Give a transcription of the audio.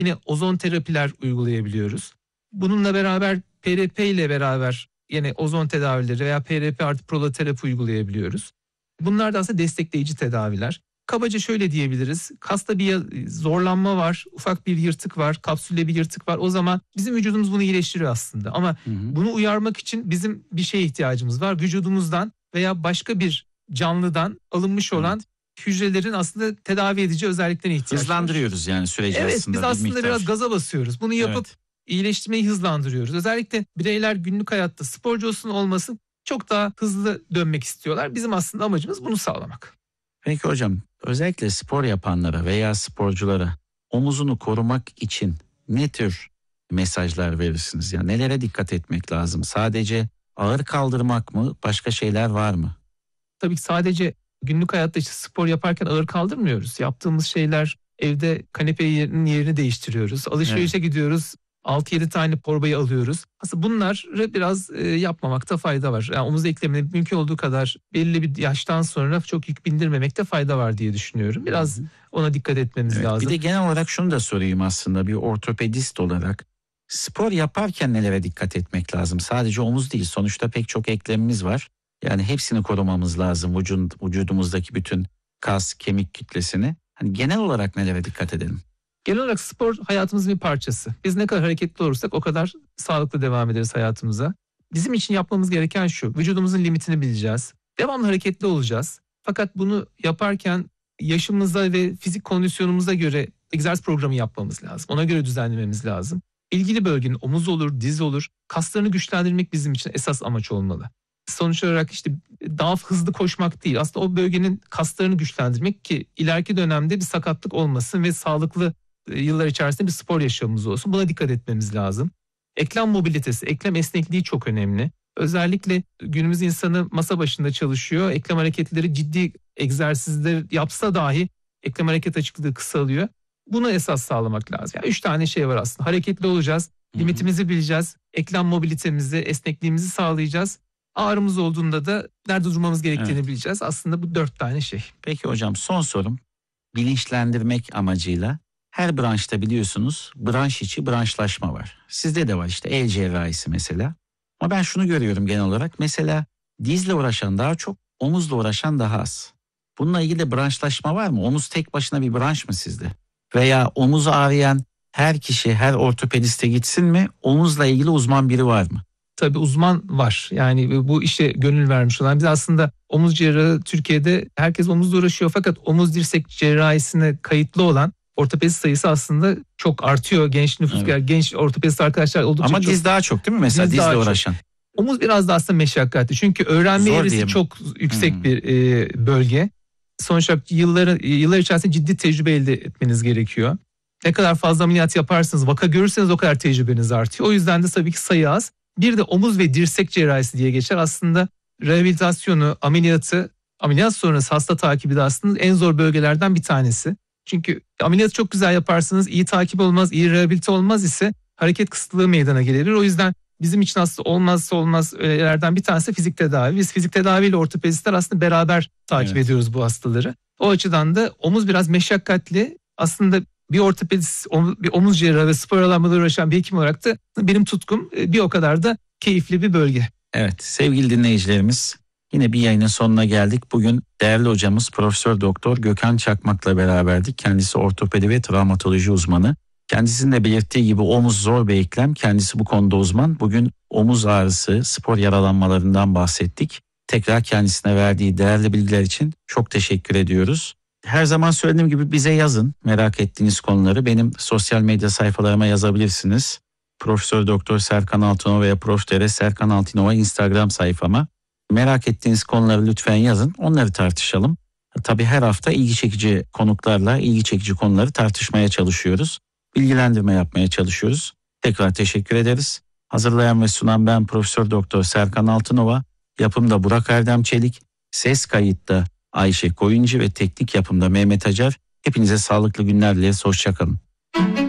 Yine ozon terapiler uygulayabiliyoruz. Bununla beraber PRP ile beraber yine ozon tedavileri veya PRP artı proloterapi uygulayabiliyoruz. Bunlar da aslında destekleyici tedaviler. Kabaca şöyle diyebiliriz. Kasta bir zorlanma var, ufak bir yırtık var, kapsülle bir yırtık var. O zaman bizim vücudumuz bunu iyileştiriyor aslında. Ama bunu uyarmak için bizim bir şeye ihtiyacımız var. Vücudumuzdan veya başka bir canlıdan alınmış olan hücrelerin aslında tedavi edici özelliklerine ihtiyaç var. Hızlandırıyoruz yani süreci aslında. Evet, biz aslında biraz gaza basıyoruz. Bunu yapıp iyileştirmeyi hızlandırıyoruz. Özellikle bireyler günlük hayatta sporcu olmasın çok daha hızlı dönmek istiyorlar. Bizim aslında amacımız bunu sağlamak. Peki hocam, özellikle spor yapanlara veya sporculara omuzunu korumak için ne tür mesajlar verirsiniz? Yani nelere dikkat etmek lazım? Sadece ağır kaldırmak mı? Başka şeyler var mı? Tabii ki sadece günlük hayatta işte spor yaparken ağır kaldırmıyoruz. Yaptığımız şeyler evde kanepenin yerini değiştiriyoruz. Alışverişe gidiyoruz. 6-7 tane torbayı alıyoruz. Aslında bunları biraz yapmamakta fayda var. Yani omuz eklemine mümkün olduğu kadar belli bir yaştan sonra çok yük bindirmemekte fayda var diye düşünüyorum. Biraz ona dikkat etmemiz lazım. Bir de genel olarak şunu da sorayım aslında bir ortopedist olarak. Spor yaparken nelere dikkat etmek lazım? Sadece omuz değil, sonuçta pek çok eklemimiz var. Yani hepsini korumamız lazım, vücudumuzdaki bütün kas, kemik kütlesini. Hani genel olarak nelere dikkat edelim? Genel olarak spor hayatımızın bir parçası. Biz ne kadar hareketli olursak o kadar sağlıklı devam ederiz hayatımıza. Bizim için yapmamız gereken şu: vücudumuzun limitini bileceğiz. Devamlı hareketli olacağız. Fakat bunu yaparken yaşımıza ve fizik kondisyonumuza göre egzersiz programı yapmamız lazım. Ona göre düzenlememiz lazım. İlgili bölgenin omuz olur, diz olur. Kaslarını güçlendirmek bizim için esas amaç olmalı. Sonuç olarak işte daha hızlı koşmak değil, aslında o bölgenin kaslarını güçlendirmek ki ileriki dönemde bir sakatlık olmasın ve sağlıklı yıllar içerisinde bir spor yaşamımız olsun. Buna dikkat etmemiz lazım. Eklem mobilitesi, eklem esnekliği çok önemli. Özellikle günümüz insanı masa başında çalışıyor. Eklem hareketleri ciddi egzersizler yapsa dahi eklem hareket açıklığı kısalıyor. Buna esas sağlamak lazım. Yani 3 tane şey var aslında. Hareketli olacağız, limitimizi bileceğiz, eklem mobilitemizi, esnekliğimizi sağlayacağız. Ağrımız olduğunda da nerede durmamız gerektiğini bileceğiz. Aslında bu 4 tane şey. Peki hocam, son sorum. Bilinçlendirmek amacıyla her branşta biliyorsunuz branş içi branşlaşma var. Sizde de var işte el cerrahisi mesela. Ama ben şunu görüyorum genel olarak. Mesela dizle uğraşan daha çok, omuzla uğraşan daha az. Bununla ilgili de branşlaşma var mı? Omuz tek başına bir branş mı sizde? Veya omuzu ağrıyan her kişi her ortopediste gitsin mi? Omuzla ilgili uzman biri var mı? Tabii uzman var. Yani bu işe gönül vermiş olan. Biz aslında omuz cerrahı Türkiye'de herkes omuzla uğraşıyor. Fakat omuz dirsek cerrahisine kayıtlı olan ortopedist sayısı aslında çok artıyor. Genç nüfus, genç ortopedist arkadaşlar oldukça ama çok. Diz daha çok değil mi mesela dizle uğraşan? Omuz biraz da aslında meşakkatli. Çünkü öğrenme eğrisi çok yüksek bir bölge. Sonuçta yıllar içerisinde ciddi tecrübe elde etmeniz gerekiyor. Ne kadar fazla ameliyat yaparsınız, vaka görürseniz o kadar tecrübeniz artıyor. O yüzden de tabii ki sayı az. Bir de omuz ve dirsek cerrahisi diye geçer. Aslında rehabilitasyonu, ameliyat sonrası hasta takibi de aslında en zor bölgelerden bir tanesi. Çünkü ameliyatı çok güzel yaparsınız, iyi takip olmaz, iyi rehabilite olmaz ise hareket kısıtlığı meydana gelebilir. O yüzden bizim için aslında olmazsa olmazlardan bir tanesi fizik tedavi. Biz fizik tedaviyle ortopedistler aslında beraber takip ediyoruz bu hastaları. O açıdan da omuz biraz meşakkatli. Aslında bir ortopedist, bir omuz cerrahı ve spor alanında uğraşan bir hekim olarak da benim tutkum bir o kadar da keyifli bir bölge. Evet sevgili dinleyicilerimiz, yine bir yayının sonuna geldik. Bugün değerli hocamız Profesör Doktor Gökhan Çakmak'la beraberdik. Kendisi ortopedi ve travmatoloji uzmanı. Kendisinin de belirttiği gibi omuz zor bir eklem. Kendisi bu konuda uzman. Bugün omuz ağrısı, spor yaralanmalarından bahsettik. Tekrar kendisine verdiği değerli bilgiler için çok teşekkür ediyoruz. Her zaman söylediğim gibi bize yazın merak ettiğiniz konuları. Benim sosyal medya sayfalarıma yazabilirsiniz. Profesör Doktor Serkan Altınova veya Prof. Serkan Altınova Instagram sayfama. Merak ettiğiniz konuları lütfen yazın. Onları tartışalım. Tabii her hafta ilgi çekici konuklarla ilgi çekici konuları tartışmaya çalışıyoruz. Bilgilendirme yapmaya çalışıyoruz. Tekrar teşekkür ederiz. Hazırlayan ve sunan ben Profesör Doktor Serkan Altınova. Yapımda Burak Erdem Çelik. Ses kayıtta Ayşe Koyuncu ve teknik yapımda Mehmet Acar. Hepinize sağlıklı günler dileriz. Hoşça kalın.